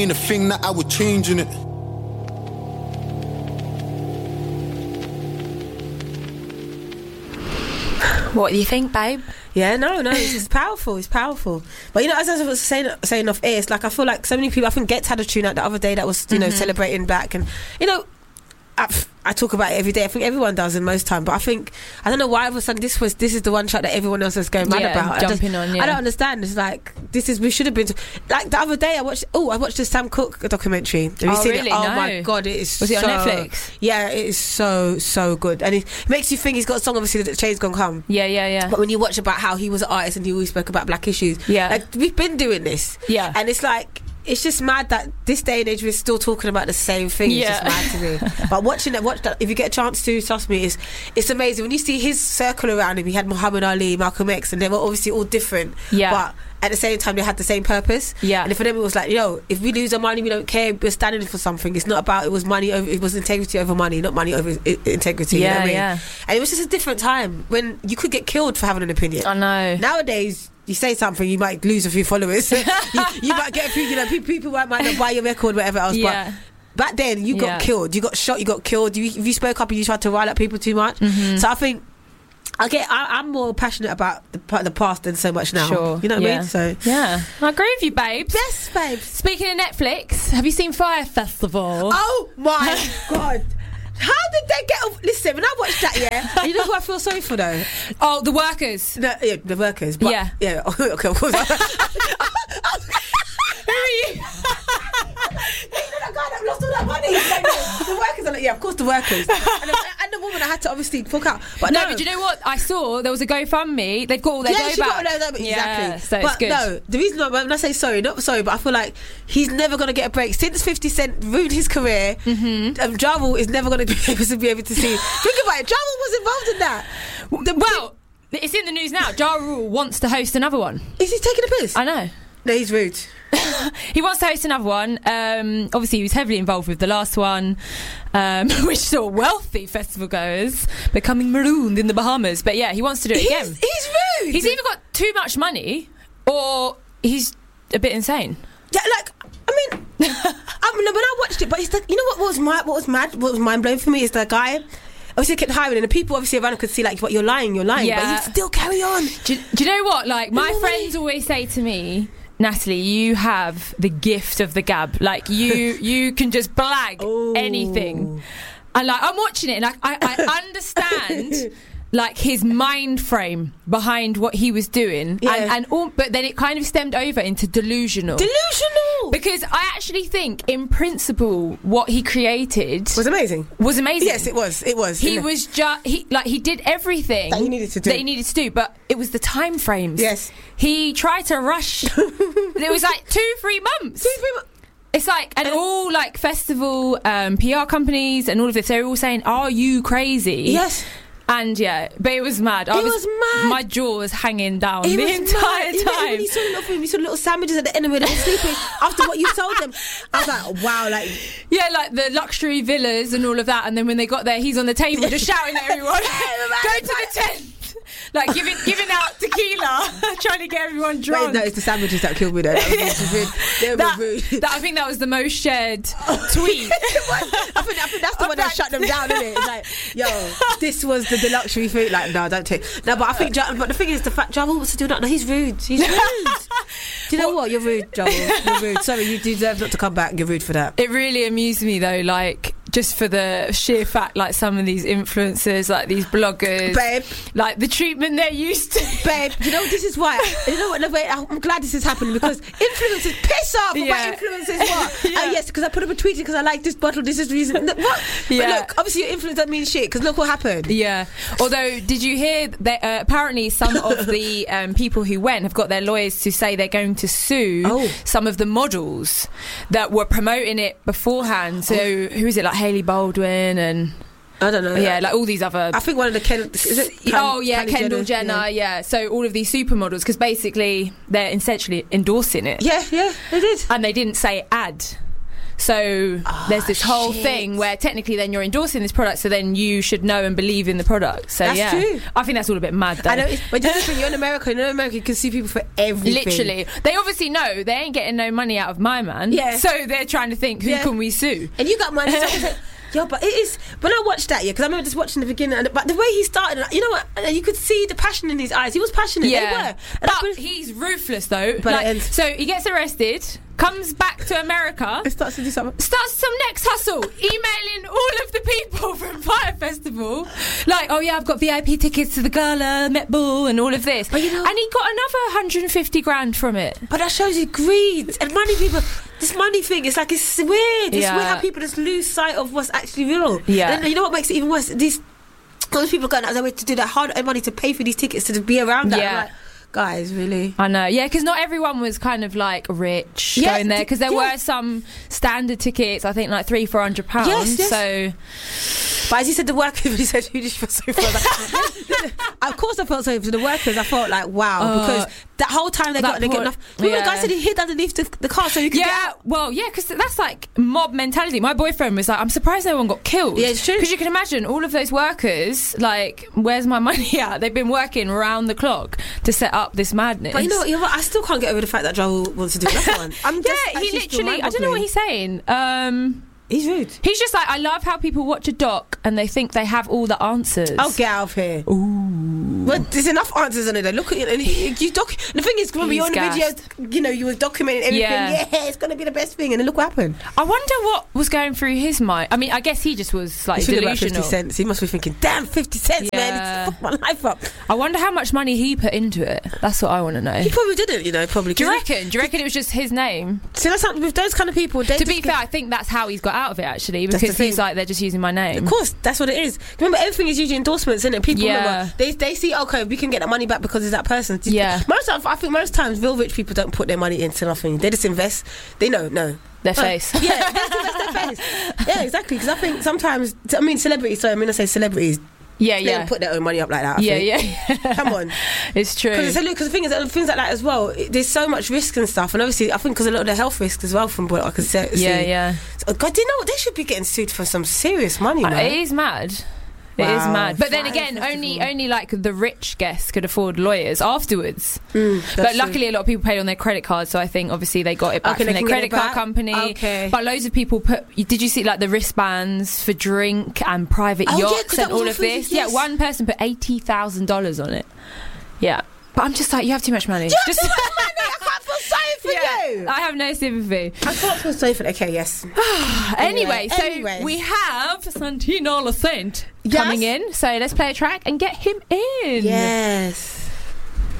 ain't a thing that I would change in it. What do you think, babe? Yeah, no, this is powerful. It's powerful. But you know, as I was saying off air, it's like I feel like so many people. I think Gets had a tune out the other day that was celebrating Black, and you know, I talk about it every day. I think everyone does in most time, but I don't know why all of a sudden this is the one track that everyone else is going mad about. Jumping on. I don't understand. It's like we should have been like the other day. I watched the Sam Cooke documentary. Have you seen really? it? Oh No. my god, it is. Was it on Netflix? Yeah, it is so good, and it makes you think he's got a song. Obviously, that the Change Gonna Come. Yeah. But when you watch about how he was an artist and he always spoke about Black issues, like we've been doing this, and it's like. It's just mad that this day and age we're still talking about the same thing. It's just mad to me. But watch that. If you get a chance to, trust me, it's amazing. When you see his circle around him, he had Muhammad Ali, Malcolm X, and they were obviously all different. Yeah. But at the same time, they had the same purpose. Yeah. And for them, it was like, if we lose our money, we don't care. We're standing for something. It's not about. It was money over. It was integrity over money, not money over integrity. Yeah, you know what I mean? yeah. And it was just a different time when you could get killed for having an opinion. I know. Nowadays. You say something, you might lose a few followers. you might get a few, people might not buy your record, whatever else. Yeah. But back then, you got killed, you got shot, you got killed. If you spoke up and you tried to rile up people too much. So I think I'm more passionate about the past than so much now. Sure. You know what I mean? So yeah, I agree with you, babes. Yes, babes. Speaking of Netflix, have you seen Fire Festival? Oh my god. How did they get off? Listen, when I watched that, you know who I feel sorry for though? Oh, the workers. No, yeah, the workers. But, yeah. Okay, of course. Who are you? That guy that lost all that money. The workers are like, of course, the workers. And the woman I had to obviously fuck out. But no, but you know what? I saw there was a GoFundMe. They've got all their dough back. Exactly. So but it's good. No, the reason when I say sorry, not sorry, but I feel like he's never going to get a break. Since 50 Cent ruined his career, Ja Rule is never going to be able to see. Think about it. Ja Rule was involved in that. Well, it's in the news now. Ja Rule wants to host another one. Is he taking a piss? I know. No, he's rude. He wants to host another one. Obviously, he was heavily involved with the last one, which saw wealthy festival goers becoming marooned in the Bahamas. But yeah, he wants to do it again. He's rude. He's either got too much money or he's a bit insane. Yeah, like I mean, when I watched it, but it's like, you know what was mind blowing for me is the guy. Obviously, kept hiring, and the people obviously around could see like, "What you're lying," but you still carry on. Do you know what? Like my friends always say to me, Natalie, you have the gift of the gab. Like you can just blag anything. And like I'm watching it, and I understand like his mind frame behind what he was doing, but then it kind of stemmed over into delusional. Because I actually think, in principle, what he created was amazing. Yes, it was. He was just he did everything that he needed to do, but it was the time frames. Yes, he tried to rush. It was like 2-3 months. It's like, and all like festival PR companies and all of this, they're all saying, "Are you crazy?" Yes. And but it was mad. It was mad. My jaw was hanging down the entire time. You saw little sandwiches at the end of it, they were sleeping after what you told them. I was like, wow, like like the luxury villas and all of that. And then when they got there, he's on the table just shouting at everyone, "Go to the tent!" Like giving out tequila, trying to get everyone drunk. No, it's the sandwiches that killed me though. That was rude. I think that was the most shared tweet. I think that's the one that shut them down, isn't it? It's like, yo, this was the luxury food. Like, no, don't take. No, but I think, but the thing is, the fact Ja Rule wants to do that. No, he's rude. Do you know what? You're rude, Ja Rule. You're rude. Sorry, you deserve not to come back. You're rude for that. It really amused me though, like, just for the sheer fact, like some of these influencers, like these bloggers, babe, like the treatment they're used to. Babe, you know, this is why. You know what? I'm glad this is happening because influencers piss off about influencers. What? Yes, because I put up a tweet because I like this bottle. This is the reason. What? But look, obviously your influence doesn't mean shit because look what happened. Yeah. Although, did you hear that apparently some of the people who went have got their lawyers to say they're going to sue some of the models that were promoting it beforehand. So who is it? Like Hailey Baldwin and I don't know. Yeah, like all these other. I think one of the Kendall Jenner. Yeah. So all of these supermodels, because basically they're essentially endorsing it. Yeah, they did, and they didn't say ad. So there's this whole thing where technically then you're endorsing this product, so then you should know and believe in the product. So that's true. I think that's all a bit mad though. I know, but just when you're in America you can sue people for everything. Literally. They obviously know they ain't getting no money out of my man. Yeah. So they're trying to think, who can we sue? And you got money. Yeah, but it is. When I watched that, because I remember just watching the beginning, but the way he started, you know what? You could see the passion in his eyes. He was passionate. Yeah. They were. But he's ruthless, though. But so he gets arrested, comes back to America, and starts to do something. Starts some next hustle, emailing all of the people from Fire Festival, like, oh yeah, I've got VIP tickets to the gala, Met Ball, and all of this. But, and he got another 150 grand from it. But that shows you greed and money. People. This money thing, it's like, it's weird. It's weird how people just lose sight of what's actually real. Yeah. And you know what makes it even worse? Those people going out their way to do that hard money to pay for these tickets to be around that. Yeah. Like, guys, really? I know. Yeah, because not everyone was kind of like rich going there, because there were some standard tickets, I think like £300-400. Yes. So, but as you said, the workers, you said, who did you feel sorry for? Of course I felt sorry for the workers. I felt like, wow, because that whole time they get enough. Remember the guy said he hid underneath the car so you could get out? Well, yeah, because that's like mob mentality. My boyfriend was like, I'm surprised no one got killed. Yeah, it's true. Because you can imagine all of those workers, like, where's my money at? They've been working round the clock to set up this madness. But you know what? I still can't get over the fact that Joel wants to do another one. He literally, I don't know what he's saying. He's rude. He's just like, I love how people watch a doc and they think they have all the answers. Oh, get out of here. Ooh. Well, there's enough answers on it. Look at it. And the thing is, remember, you're on the video, you know, you were documenting everything. Yeah, it's going to be the best thing. And then look what happened. I wonder what was going through his mind. I mean, I guess he just was like delusional. 50 cents. He must be thinking, damn, 50 cents, man. It's fucked my life up. I wonder how much money he put into it. That's what I want to know. He probably didn't, you know, probably. Do you reckon? Do you reckon it was just his name? So that's with those kind of people. To be fair, I think that's how he's got out of it, actually, because he's like, they're just using my name. Of course, that's what it is. Remember, everything is usually endorsements, isn't it? People remember, they see, okay, we can get that money back because it's that person. Yeah. I think most times real rich people don't put their money into nothing. They just invest. They know, their face. Yeah, they just invest their face. Yeah, exactly. Because I think sometimes, celebrities. Sorry, I say celebrities. Yeah, they don't put their own money up like that. Yeah. Come on, it's true. Because the thing is, things like that as well. There's so much risk and stuff, and obviously, I think because a lot of the health risks as well, from what I can see. Yeah. So, God, do you know what? They should be getting sued for some serious money, man. It is mad. It is mad. But then again, only like the rich guests could afford lawyers afterwards. But luckily a lot of people paid on their credit cards, so I think obviously they got it back from their credit card company. Okay. But loads of people did you see like the wristbands for drink and private yachts and all of this? Yes. Yeah, one person put $80,000 on it. Yeah. But I'm just like, you have too much money. I can't feel sorry for you. I have no sympathy. I can't feel sorry for you. Okay, yes. Anyway, so we have Santino Lassant coming in. So let's play a track and get him in. Yes.